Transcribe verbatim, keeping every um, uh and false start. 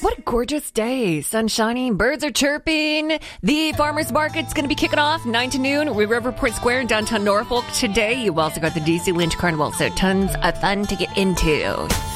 What a gorgeous day. Sun shining, birds are chirping. The farmers market's going to be kicking off nine to noon at Riverport Square in downtown Norfolk today. You also got the D C Lynch Carnival, so tons of fun to get into.